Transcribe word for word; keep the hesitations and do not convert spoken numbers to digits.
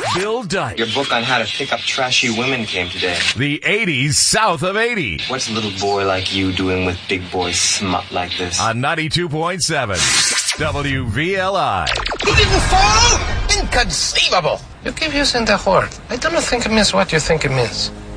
Bill Dyke. Your book on how to pick up trashy women came today. The eighties south of eighty. What's a little boy like you doing with big boy smut like this? On ninety-two point seven W V L I. He didn't fall? Inconceivable. You keep using the word. I don't think it means what you think it means.